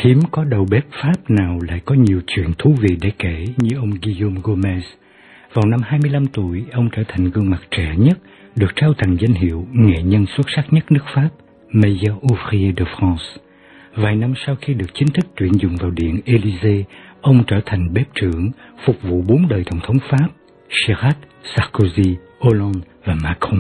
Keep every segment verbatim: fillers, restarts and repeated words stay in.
Hiếm có đầu bếp Pháp nào lại có nhiều chuyện thú vị để kể như ông Guillaume Gomez. Vào năm hai mươi lăm tuổi, ông trở thành gương mặt trẻ nhất, được trao tặng danh hiệu nghệ nhân xuất sắc nhất nước Pháp, Meilleur ouvrier de France. Vài năm sau khi được chính thức tuyển dụng vào Điện Élysée, ông trở thành bếp trưởng, phục vụ bốn đời tổng thống Pháp, Chirac, Sarkozy, Hollande và Macron.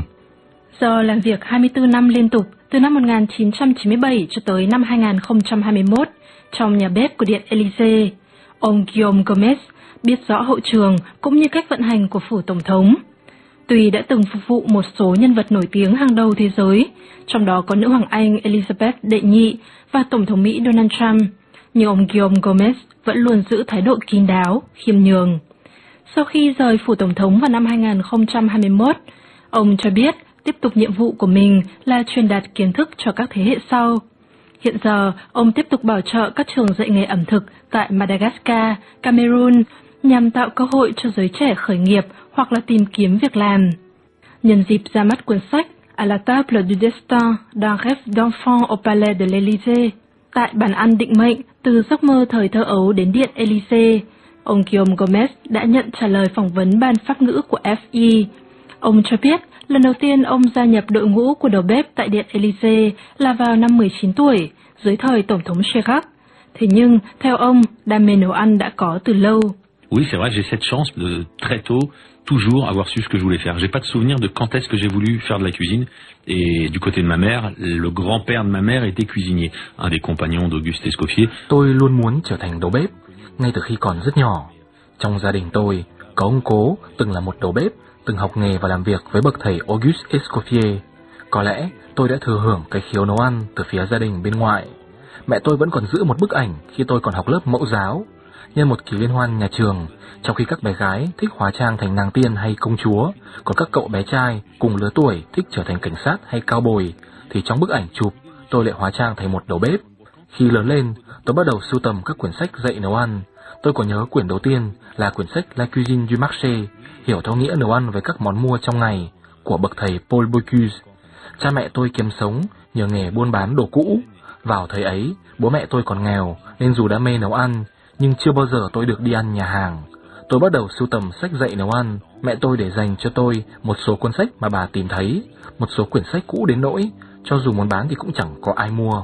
Do làm việc hai mươi tư năm liên tục, từ năm một nghìn chín trăm chín mươi bảy cho tới năm hai nghìn không trăm hai mươi mốt, trong nhà bếp của Điện Élysée, ông Guillaume Gomez biết rõ hậu trường cũng như cách vận hành của phủ tổng thống. Tuy đã từng phục vụ một số nhân vật nổi tiếng hàng đầu thế giới, trong đó có nữ hoàng Anh Elizabeth đệ nhị và tổng thống Mỹ Donald Trump, nhưng ông Guillaume Gomez vẫn luôn giữ thái độ kín đáo, khiêm nhường. Sau khi rời phủ tổng thống vào năm hai nghìn không trăm hai mươi mốt, ông cho biết tiếp tục nhiệm vụ của mình là truyền đạt kiến thức cho các thế hệ sau. Hiện giờ, ông tiếp tục bảo trợ các trường dạy nghề ẩm thực tại Madagascar, Cameroon nhằm tạo cơ hội cho giới trẻ khởi nghiệp hoặc là tìm kiếm việc làm. Nhân dịp ra mắt cuốn sách À la table du destin, d'un rêve d'enfant au palais de l'Élysée, tại bàn ăn định mệnh từ giấc mơ thời thơ ấu đến Điện Élysée, ông Guillaume Gomez đã nhận trả lời phỏng vấn ban Pháp ngữ của F I. Ông cho biết lần đầu tiên ông gia nhập đội ngũ của đầu bếp tại Điện Élysée là vào năm mười chín tuổi, dưới thời Tổng thống Chirac. Thế nhưng, theo ông, đam mê nấu ăn đã có từ lâu. Oui, c'est vrai, j'ai cette chance de très tôt toujours avoir su ce que je voulais faire. J'ai pas de souvenir de quand est-ce que j'ai voulu faire de la cuisine. Et du côté de ma mère, le grand-père de ma mère était cuisinier, un des compagnons d'Auguste Escoffier. Tôi luôn muốn trở thành đầu bếp ngay từ khi còn rất nhỏ. Trong gia đình tôi, có ông cố từng là một đầu bếp, từng học nghề và làm việc với bậc thầy Auguste Escoffier. Có lẽ tôi đã thừa hưởng cái khiếu nấu ăn từ phía gia đình bên ngoại. Mẹ tôi vẫn còn giữ một bức ảnh khi tôi còn học lớp mẫu giáo. Nhân một kỳ liên hoan nhà trường, trong khi các bé gái thích hóa trang thành nàng tiên hay công chúa, còn các cậu bé trai cùng lứa tuổi thích trở thành cảnh sát hay cao bồi, thì trong bức ảnh chụp tôi lại hóa trang thành một đầu bếp. Khi lớn lên, tôi bắt đầu sưu tầm các quyển sách dạy nấu ăn. Tôi có nhớ quyển đầu tiên là quyển sách La cuisine du marché, hiểu theo nghĩa nấu ăn với các món mua trong ngày, của bậc thầy Paul Bocuse. Cha mẹ tôi kiếm sống nhờ nghề buôn bán đồ cũ. Vào thời ấy, bố mẹ tôi còn nghèo nên dù đã mê nấu ăn, nhưng chưa bao giờ tôi được đi ăn nhà hàng. Tôi bắt đầu sưu tầm sách dạy nấu ăn. Mẹ tôi để dành cho tôi một số cuốn sách mà bà tìm thấy, một số quyển sách cũ đến nỗi cho dù muốn bán thì cũng chẳng có ai mua.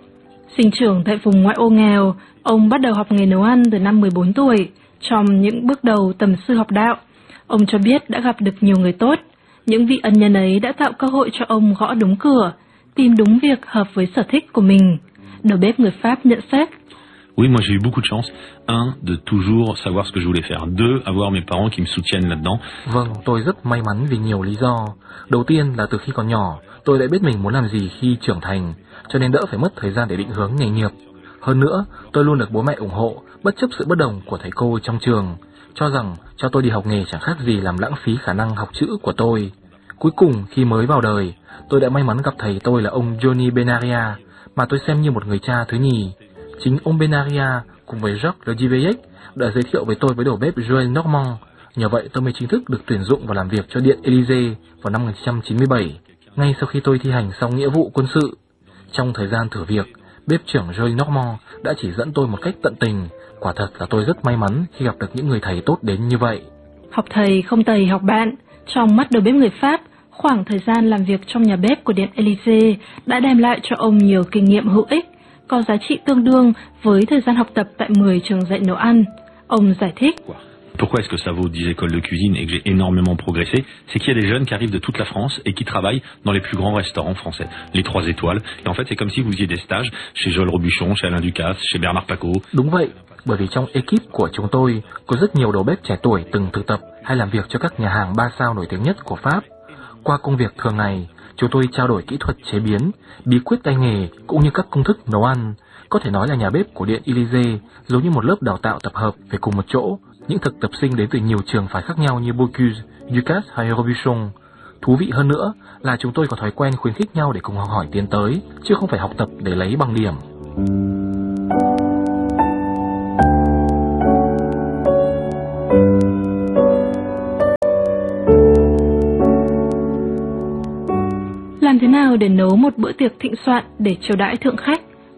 Sinh trưởng tại vùng ngoại ô nghèo, ông bắt đầu học nghề nấu ăn từ năm mười bốn tuổi. Trong những bước đầu tầm sư học đạo, ông cho biết đã gặp được nhiều người tốt. Những vị ân nhân ấy đã tạo cơ hội cho ông gõ đúng cửa, tìm đúng việc hợp với sở thích của mình. Đầu bếp người Pháp nhận xét: Oui, moi j'ai eu beaucoup de chance. Un, de toujours savoir ce que je voulais faire. Deux, avoir mes parents qui me soutiennent là-dedans. Vâng, tôi rất may mắn vì nhiều lý do. Đầu tiên là từ khi còn nhỏ, tôi đã biết mình muốn làm gì khi trưởng thành, cho nên đỡ phải mất thời gian để định hướng nghề nghiệp. Hơn nữa, tôi luôn được bố mẹ ủng hộ, bất chấp sự bất đồng của thầy cô trong trường, cho rằng cho tôi đi học nghề chẳng khác gì làm lãng phí khả năng học chữ của tôi. Cuối cùng, khi mới vào đời, tôi đã may mắn gặp thầy tôi là ông Johnny Benaria, mà tôi xem như một người cha thứ nhì. Chính ông Benaria cùng với Jacques Le Duveyec đã giới thiệu với tôi với đầu bếp Joël Normand. Nhờ vậy tôi mới chính thức được tuyển dụng và làm việc cho Điện Élysée vào năm một nghìn chín trăm chín mươi bảy, ngay sau khi tôi thi hành xong nghĩa vụ quân sự. Trong thời gian thử việc, bếp trưởng Joël Normand đã chỉ dẫn tôi một cách tận tình. Quả thật là tôi rất may mắn khi gặp được những người thầy tốt đến như vậy. Học thầy không thầy học bạn. Trong mắt đầu bếp người Pháp, khoảng thời gian làm việc trong nhà bếp của Điện Élysée đã đem lại cho ông nhiều kinh nghiệm hữu ích, có giá trị tương đương với thời gian học tập tại mười trường dạy nấu ăn. Ông giải thích: Pourquoi est-ce que ça vaut dix écoles de cuisine et que j'ai énormément progressé? C'est qu'il y a des jeunes qui arrivent de toute la France et qui travaillent dans les plus grands restaurants français, les trois étoiles. Et en fait, c'est comme si vous faisiez des stages chez Joël Robuchon, chez Alain Ducasse, chez Bernard Pacot. Đúng vậy, bởi vì trong ekip của chúng tôi có rất nhiều đầu bếp trẻ tuổi từng thực tập hay làm việc cho các nhà hàng ba sao nổi tiếng nhất của Pháp. Qua công việc thường ngày, chúng tôi trao đổi kỹ thuật chế biến, bí quyết tay nghề cũng như các công thức nấu ăn. Có thể nói là nhà bếp của Điện Élysée giống như một lớp đào tạo tập hợp về cùng một chỗ. Những thực tập sinh đến từ nhiều trường phái khác nhau như Bocuse, Ducasse hay Robuchon. Thú vị hơn nữa là chúng tôi có thói quen khuyến khích nhau để cùng học hỏi tiến tới, chứ không phải học tập để lấy bằng điểm. Làm thế nào để nấu một bữa tiệc thịnh soạn để chiêu đãi thượng khách?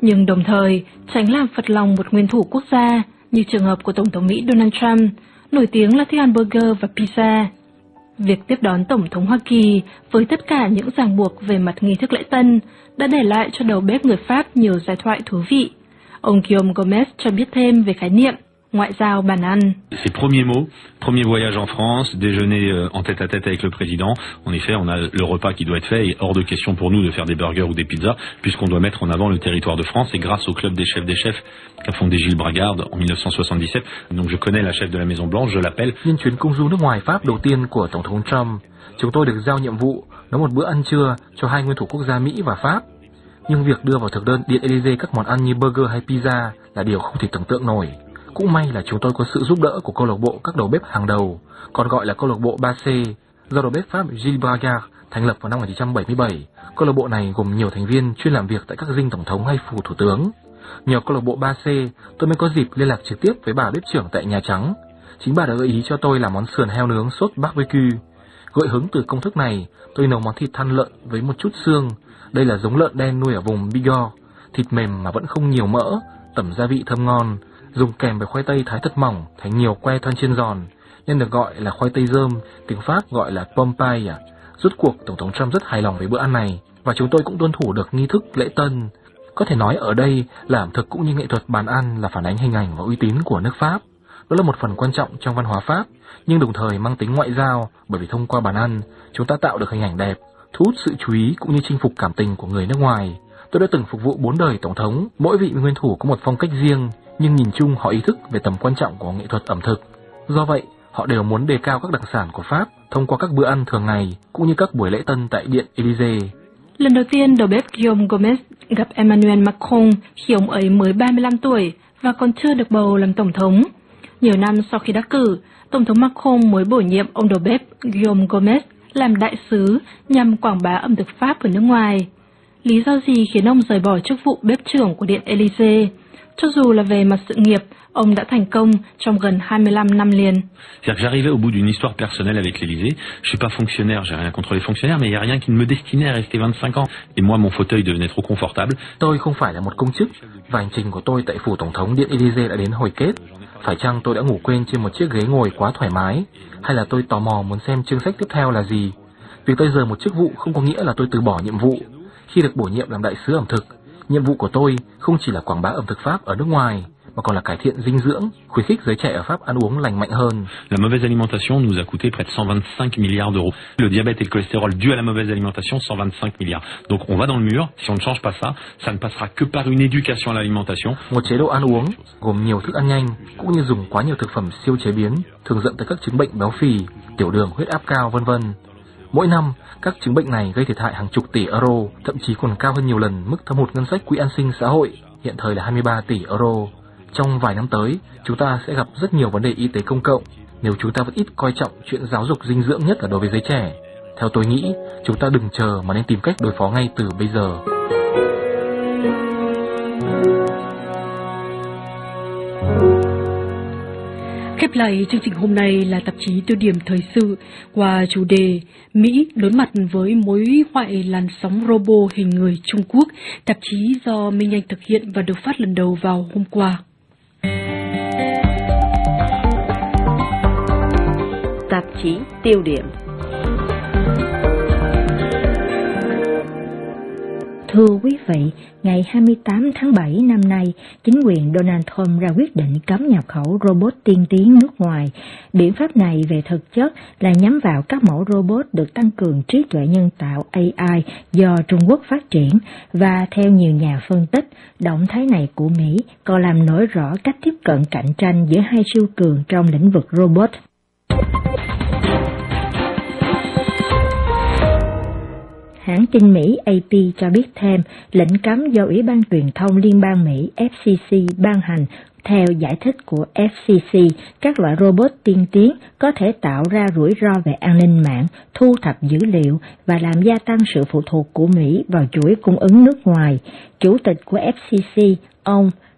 nhưng đồng thời tránh làm phật lòng một nguyên thủ quốc gia như trường hợp của Tổng thống Mỹ Donald Trump, nổi tiếng là thích ăn burger và pizza. Việc tiếp đón Tổng thống Hoa Kỳ với tất cả những ràng buộc về mặt nghi thức lễ tân đã để lại cho đầu bếp người Pháp nhiều giai thoại thú vị. Ông Guillaume Gomez cho biết thêm về khái niệm ngoại giao bàn ăn. Ses premiers mots, premier voyage en France, déjeuner en tête à tête avec le président. En effet, on a le repas qui doit être fait et hors de question pour nous de faire des burgers ou des pizzas, puisqu'on doit mettre en avant le territoire de France et grâce au club des chefs des chefs qu'a fondé Gilles Bragarde en mille neuf cent soixante-dix-sept. Donc je connais la chef de la Maison Blanche, je l'appelle. Nhân chuyến công du nước ngoài Pháp đầu tiên của Tổng thống Trump, chúng tôi được giao nhiệm vụ nấu một bữa ăn trưa cho hai nguyên thủ quốc gia Mỹ và Pháp. Nhưng việc đưa vào thực đơn Điện Élysée các món ăn như burger hay pizza là điều không thể tưởng tượng nổi. Cũng may là chúng tôi có sự giúp đỡ của câu lạc bộ các đầu bếp hàng đầu, còn gọi là câu lạc bộ ba C, do đầu bếp Pháp Gilles Bragarde thành lập vào năm một nghìn chín trăm bảy mươi bảy. Câu lạc bộ này gồm nhiều thành viên chuyên làm việc tại các dinh tổng thống hay phủ thủ tướng. Nhờ câu lạc bộ ba C, tôi mới có dịp liên lạc trực tiếp với bà bếp trưởng tại Nhà Trắng. Chính bà đã gợi ý cho tôi làm món sườn heo nướng sốt barbecue. Gợi hứng từ công thức này, tôi nấu món thịt thăn lợn với một chút xương. Đây là giống lợn đen nuôi ở vùng Bigorre, thịt mềm mà vẫn không nhiều mỡ, tẩm gia vị thơm ngon, dùng kèm với khoai tây thái thật mỏng thành nhiều que thân chiên giòn, nên được gọi là khoai tây rơm, tiếng Pháp gọi là pomme paille. Rốt cuộc Tổng thống Trump rất hài lòng với bữa ăn này và chúng tôi cũng tuân thủ được nghi thức lễ tân. Có thể nói ở đây là ẩm thực cũng như nghệ thuật bàn ăn là phản ánh hình ảnh và uy tín của nước Pháp. Đó là một phần quan trọng trong văn hóa Pháp, nhưng đồng thời mang tính ngoại giao, bởi vì thông qua bàn ăn, chúng ta tạo được hình ảnh đẹp, thu hút sự chú ý cũng như chinh phục cảm tình của người nước ngoài. Tôi đã từng phục vụ bốn đời tổng thống, mỗi vị nguyên thủ có một phong cách riêng, nhưng nhìn chung họ ý thức về tầm quan trọng của nghệ thuật ẩm thực. Do vậy, họ đều muốn đề cao các đặc sản của Pháp thông qua các bữa ăn thường ngày cũng như các buổi lễ tân tại Điện Élysée. Lần đầu tiên, đầu bếp Guillaume Gomez gặp Emmanuel Macron khi ông ấy mới ba mươi lăm tuổi và còn chưa được bầu làm tổng thống. Nhiều năm sau khi đắc cử, Tổng thống Macron mới bổ nhiệm ông đầu bếp Guillaume Gomez làm đại sứ nhằm quảng bá ẩm thực Pháp ở nước ngoài. Lý do gì khiến ông rời bỏ chức vụ bếp trưởng của Điện Élysée? Cho dù là về mặt sự nghiệp, ông đã thành công trong gần hai mươi lăm năm liền. C'est-à-dire que j'arrivais au bout d'une histoire personnelle avec l'Élysée. Je suis pas fonctionnaire, j'ai rien contre les fonctionnaires, mais il y a rien qui ne me destinait à rester vingt-cinq ans. Et moi, mon fauteuil devenait trop confortable. Tôi không phải là một công chức, và hành trình của tôi tại phủ tổng thống Điện Élysée đã đến hồi kết. Phải chăng tôi đã ngủ quên trên một chiếc ghế ngồi quá thoải mái, hay là tôi tò mò muốn xem chương sách tiếp theo là gì? Việc tôi rời một chức vụ không có nghĩa là tôi từ bỏ nhiệm vụ. Khi được bổ nhiệm làm đại sứ ẩm thực, nhiệm vụ của tôi không chỉ là quảng bá ẩm thực Pháp ở nước ngoài, mà còn là cải thiện dinh dưỡng, khuyến khích giới trẻ ở Pháp ăn uống lành mạnh hơn. La mauvaise alimentation nous a coûté près de cent vingt-cinq milliards d'euros. Le diabète et le cholestérol dû à la mauvaise alimentation, cent vingt-cinq milliards. Donc on va dans le mur, si on ne change pas ça, ça ne passera que par une éducation à l'alimentation. Một chế độ ăn uống gồm nhiều thức ăn nhanh cũng như dùng quá nhiều thực phẩm siêu chế biến thường dẫn tới các chứng bệnh béo phì, tiểu đường, huyết áp cao, vân vân. Mỗi năm, các chứng bệnh này gây thiệt hại hàng chục tỷ euro, thậm chí còn cao hơn nhiều lần mức thâm hụt ngân sách quỹ an sinh xã hội, hiện thời là hai mươi ba tỷ euro. Trong vài năm tới, chúng ta sẽ gặp rất nhiều vấn đề y tế công cộng nếu chúng ta vẫn ít coi trọng chuyện giáo dục dinh dưỡng, nhất là đối với giới trẻ. Theo tôi nghĩ, chúng ta đừng chờ mà nên tìm cách đối phó ngay từ bây giờ. Khép lại chương trình hôm nay là tạp chí Tiêu điểm thời sự qua chủ đề Mỹ đối mặt với mối hoại làn sóng robot hình người Trung Quốc. Tạp chí do Minh Anh thực hiện và được phát lần đầu vào hôm qua. Tạp chí Tiêu điểm. Thưa quý vị, ngày hai mươi tám tháng bảy năm nay, chính quyền Donald Trump ra quyết định cấm nhập khẩu robot tiên tiến nước ngoài. Biện pháp này về thực chất là nhắm vào các mẫu robot được tăng cường trí tuệ nhân tạo A I do Trung Quốc phát triển, và theo nhiều nhà phân tích, động thái này của Mỹ còn làm nổi rõ cách tiếp cận cạnh tranh giữa hai siêu cường trong lĩnh vực robot. Hãng tin Mỹ A P cho biết thêm, lệnh cấm do Ủy ban Truyền thông Liên bang Mỹ F C C ban hành. Theo giải thích của F C C, các loại robot tiên tiến có thể tạo ra rủi ro về an ninh mạng, thu thập dữ liệu và làm gia tăng sự phụ thuộc của Mỹ vào chuỗi cung ứng nước ngoài. Chủ tịch của F C C, ông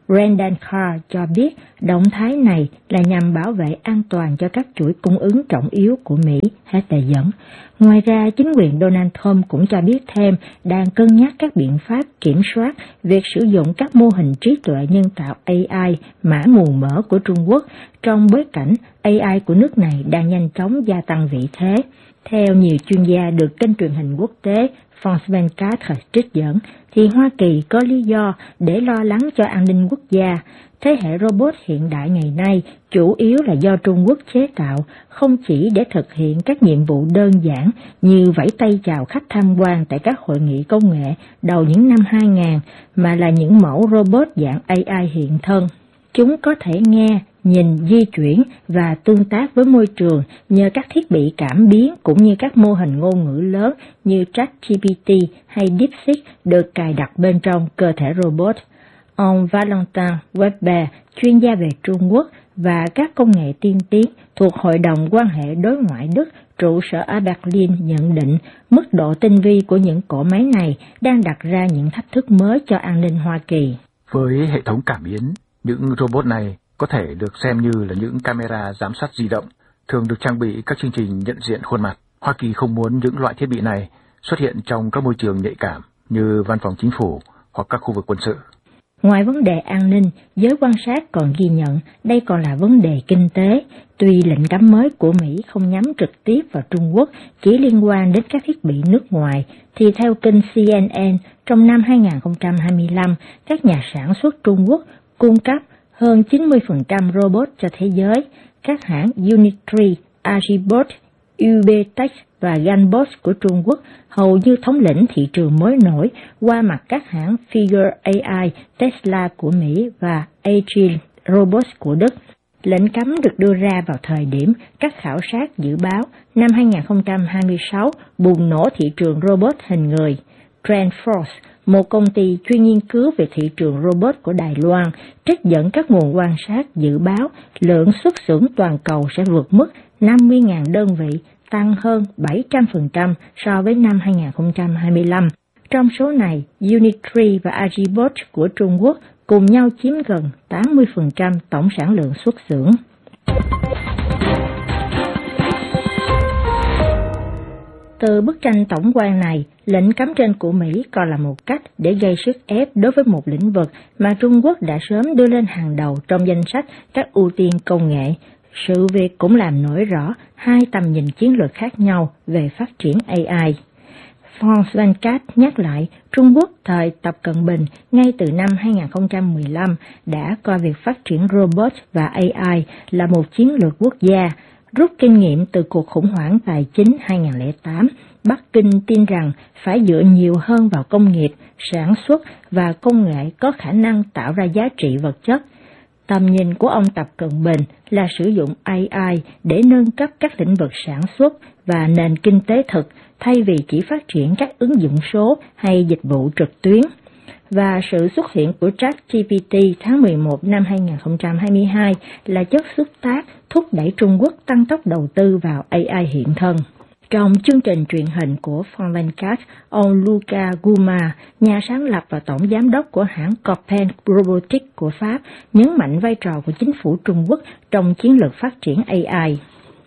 Randall Carr cho biết động thái này là nhằm bảo vệ an toàn cho các chuỗi cung ứng trọng yếu của Mỹ, hết đề dẫn. Ngoài ra, chính quyền Donald Trump cũng cho biết thêm đang cân nhắc các biện pháp kiểm soát việc sử dụng các mô hình trí tuệ nhân tạo A I mã nguồn mở của Trung Quốc trong bối cảnh A I của nước này đang nhanh chóng gia tăng vị thế. Theo nhiều chuyên gia được kênh truyền hình quốc tế France hai mươi bốn trích dẫn, thì Hoa Kỳ có lý do để lo lắng cho an ninh quốc gia. Thế hệ robot hiện đại ngày nay chủ yếu là do Trung Quốc chế tạo, không chỉ để thực hiện các nhiệm vụ đơn giản như vẫy tay chào khách tham quan tại các hội nghị công nghệ đầu những năm hai nghìn, mà là những mẫu robot dạng A I hiện thân. Chúng có thể nghe, nhìn, di chuyển và tương tác với môi trường nhờ các thiết bị cảm biến cũng như các mô hình ngôn ngữ lớn như ChatGPT hay DeepSeek được cài đặt bên trong cơ thể robot. Ông Valentin Weber, chuyên gia về Trung Quốc và các công nghệ tiên tiến thuộc Hội đồng quan hệ đối ngoại Đức trụ sở ở Berlin nhận định mức độ tinh vi của những cỗ máy này đang đặt ra những thách thức mới cho an ninh Hoa Kỳ. Với hệ thống cảm biến, những robot này có thể được xem như là những camera giám sát di động, thường được trang bị các chương trình nhận diện khuôn mặt. Hoa Kỳ không muốn những loại thiết bị này xuất hiện trong các môi trường nhạy cảm như văn phòng chính phủ hoặc các khu vực quân sự. Ngoài vấn đề an ninh, giới quan sát còn ghi nhận đây còn là vấn đề kinh tế. Tuy lệnh cấm mới của Mỹ không nhắm trực tiếp vào Trung Quốc, chỉ liên quan đến các thiết bị nước ngoài, thì theo kênh C N N, trong năm hai không hai lăm, các nhà sản xuất Trung Quốc cung cấp hơn chín mươi phần trăm robot cho thế giới. Các hãng Unitree, Agibot, Ubtech và Ganbot của Trung Quốc hầu như thống lĩnh thị trường mới nổi qua mặt các hãng Figure A I, Tesla của Mỹ và Agile Robots của Đức. Lệnh cấm được đưa ra vào thời điểm các khảo sát dự báo năm hai không hai sáu bùng nổ thị trường robot hình người. TrendForce, một công ty chuyên nghiên cứu về thị trường robot của Đài Loan, trích dẫn các nguồn quan sát dự báo lượng xuất xưởng toàn cầu sẽ vượt mức năm mươi nghìn đơn vị, tăng hơn bảy trăm phần trăm so với năm hai không hai lăm. Trong số này, Unitree và Agibot của Trung Quốc cùng nhau chiếm gần tám mươi phần trăm tổng sản lượng xuất xưởng. Từ bức tranh tổng quan này, lệnh cấm trên của Mỹ còn là một cách để gây sức ép đối với một lĩnh vực mà Trung Quốc đã sớm đưa lên hàng đầu trong danh sách các ưu tiên công nghệ. Sự việc cũng làm nổi rõ hai tầm nhìn chiến lược khác nhau về phát triển A I. France hai mươi bốn nhắc lại, Trung Quốc thời Tập Cận Bình ngay từ năm hai không một lăm đã coi việc phát triển robot và A I là một chiến lược quốc gia. Rút kinh nghiệm từ cuộc khủng hoảng tài chính hai không không tám, Bắc Kinh tin rằng phải dựa nhiều hơn vào công nghiệp, sản xuất và công nghệ có khả năng tạo ra giá trị vật chất. Tầm nhìn của ông Tập Cận Bình là sử dụng A I để nâng cấp các lĩnh vực sản xuất và nền kinh tế thực thay vì chỉ phát triển các ứng dụng số hay dịch vụ trực tuyến. Và sự xuất hiện của ChatGPT tháng mười một năm hai không hai hai là chất xúc tác thúc đẩy Trung Quốc tăng tốc đầu tư vào A I hiện thân. Trong chương trình truyền hình của France hai mươi bốn, ông Luca Guma, nhà sáng lập và tổng giám đốc của hãng Copen Robotics của Pháp, nhấn mạnh vai trò của chính phủ Trung Quốc trong chiến lược phát triển A I.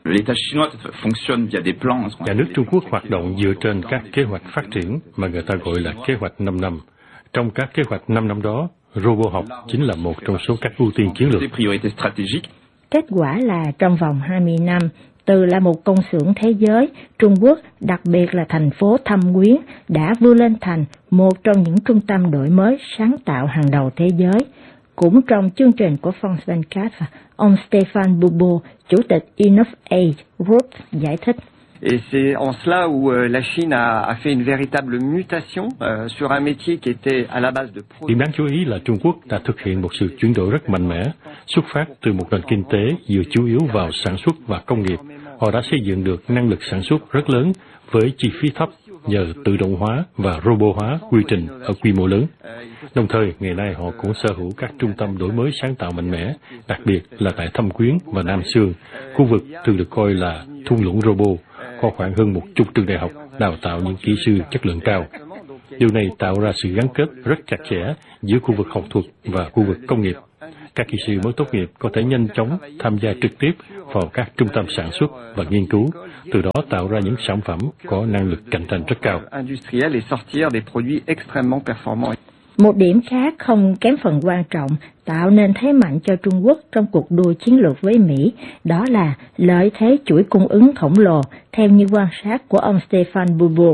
Nhà nước Trung Quốc hoạt động dựa trên các kế hoạch phát triển mà người ta gọi là kế hoạch năm năm. Trong các kế hoạch năm năm đó, robot học chính là một trong số các ưu tiên chiến lược. Kết quả là trong vòng hai mươi năm, từ là một công xưởng thế giới, Trung Quốc, đặc biệt là thành phố Thâm Quyến, đã vươn lên thành một trong những trung tâm đổi mới sáng tạo hàng đầu thế giới. Cũng trong chương trình của France hai mươi bốn, ông Stéphane Boubo, chủ tịch Innovate Group, giải thích. Et c'est en cela où la Chine a, a fait une véritable mutation euh, sur un métier qui était à la base de production. Điểm đáng chú ý là Trung Quốc đã thực hiện một sự chuyển đổi rất mạnh mẽ, xuất phát từ một nền kinh tế dựa chủ yếu vào sản xuất và công nghiệp. Họ đã xây dựng được năng lực sản xuất rất lớn với chi phí thấp nhờ tự động hóa và robot hóa quy trình ở quy mô lớn. Đồng thời, ngày nay họ cũng sở hữu các trung tâm đổi mới sáng tạo mạnh mẽ, đặc biệt là tại Thâm Quyến và Nam Xương, khu vực thường được coi là thung lũng robot, có khoảng hơn một chục trường đại học đào tạo những kỹ sư chất lượng cao. Điều này tạo ra sự gắn kết rất chặt chẽ giữa khu vực học thuật và khu vực công nghiệp. Các kỹ sư mới tốt nghiệp có thể nhanh chóng tham gia trực tiếp vào các trung tâm sản xuất và nghiên cứu, từ đó tạo ra những sản phẩm có năng lực cạnh tranh rất cao. Một điểm khác không kém phần quan trọng tạo nên thế mạnh cho Trung Quốc trong cuộc đua chiến lược với Mỹ, đó là lợi thế chuỗi cung ứng khổng lồ, theo như quan sát của ông Stéphane Boubou.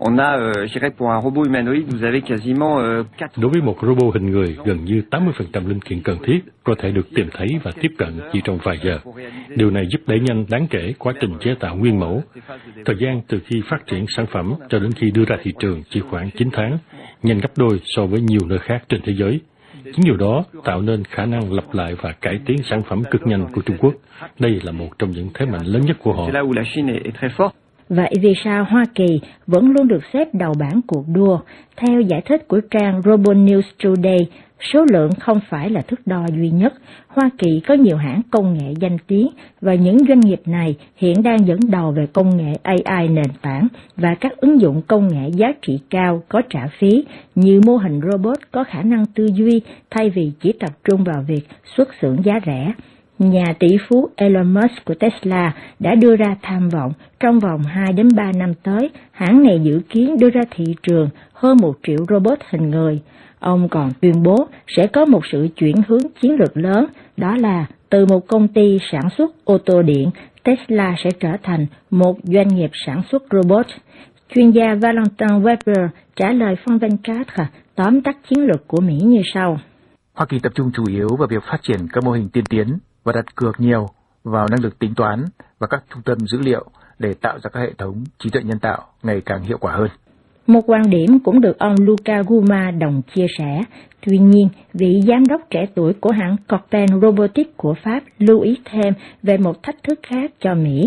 Đối với một robot hình người, gần như tám mươi phần trăm linh kiện cần thiết có thể được tìm thấy và tiếp cận chỉ trong vài giờ. Điều này giúp đẩy nhanh đáng kể quá trình chế tạo nguyên mẫu. Thời gian từ khi phát triển sản phẩm cho đến khi đưa ra thị trường chỉ khoảng chín tháng, nhanh gấp đôi so với nhiều nơi khác trên thế giới. Chính điều đó tạo nên khả năng lặp lại và cải tiến sản phẩm cực nhanh của Trung Quốc. Đây là một trong những thế mạnh lớn nhất của họ. Vậy vì sao Hoa Kỳ vẫn luôn được xếp đầu bảng cuộc đua? Theo giải thích của trang RoboNews Today, số lượng không phải là thước đo duy nhất. Hoa Kỳ có nhiều hãng công nghệ danh tiếng và những doanh nghiệp này hiện đang dẫn đầu về công nghệ A I nền tảng và các ứng dụng công nghệ giá trị cao có trả phí như mô hình robot có khả năng tư duy thay vì chỉ tập trung vào việc xuất xưởng giá rẻ. Nhà tỷ phú Elon Musk của Tesla đã đưa ra tham vọng trong vòng hai đến ba năm tới, hãng này dự kiến đưa ra thị trường hơn một triệu robot hình người. Ông còn tuyên bố sẽ có một sự chuyển hướng chiến lược lớn, đó là từ một công ty sản xuất ô tô điện, Tesla sẽ trở thành một doanh nghiệp sản xuất robot. Chuyên gia Valentin Weber trả lời phong văn Cát tóm tắt chiến lược của Mỹ như sau. Hoa Kỳ tập trung chủ yếu vào việc phát triển các mô hình tiên tiến và đặt cược nhiều vào năng lực tính toán và các trung tâm dữ liệu để tạo ra các hệ thống trí tuệ nhân tạo ngày càng hiệu quả hơn. Một quan điểm cũng được ông Luca Guma đồng chia sẻ. Tuy nhiên, vị giám đốc trẻ tuổi của hãng Cocktail Robotics của Pháp lưu ý thêm về một thách thức khác cho Mỹ.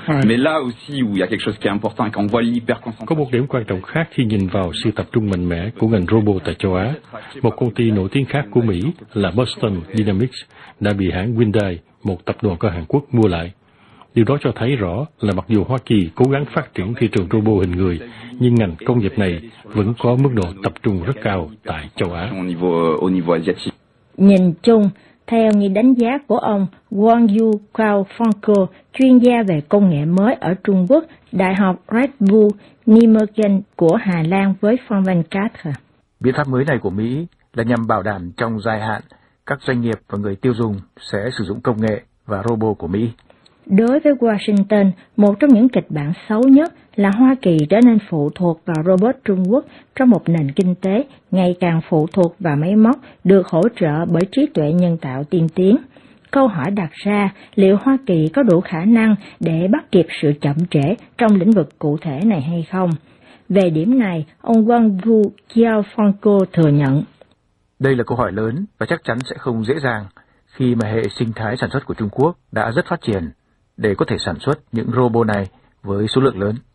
Có một điểm quan trọng khác khi nhìn vào sự tập trung mạnh mẽ của ngành robot tại châu Á. Một công ty nổi tiếng khác của Mỹ là Boston Dynamics đã bị hãng Hyundai, một tập đoàn của Hàn Quốc, mua lại. Điều đó cho thấy rõ là mặc dù Hoa Kỳ cố gắng phát triển thị trường robot hình người, nhưng ngành công nghiệp này vẫn có mức độ tập trung rất cao tại châu Á. Nhìn chung, theo như đánh giá của ông Wang Yu Cao Franco, chuyên gia về công nghệ mới ở Trung Quốc, Đại học Red Bull Nijmegen của Hà Lan với phong văn Cát. Biện pháp mới này của Mỹ là nhằm bảo đảm trong dài hạn các doanh nghiệp và người tiêu dùng sẽ sử dụng công nghệ và robot của Mỹ. Đối với Washington, một trong những kịch bản xấu nhất là Hoa Kỳ trở nên phụ thuộc vào robot Trung Quốc trong một nền kinh tế ngày càng phụ thuộc vào máy móc được hỗ trợ bởi trí tuệ nhân tạo tiên tiến. Câu hỏi đặt ra, liệu Hoa Kỳ có đủ khả năng để bắt kịp sự chậm trễ trong lĩnh vực cụ thể này hay không? Về điểm này, ông Wang Yu Jianfranco thừa nhận. Đây là câu hỏi lớn và chắc chắn sẽ không dễ dàng khi mà hệ sinh thái sản xuất của Trung Quốc đã rất phát triển để có thể sản xuất những robot này với số lượng lớn.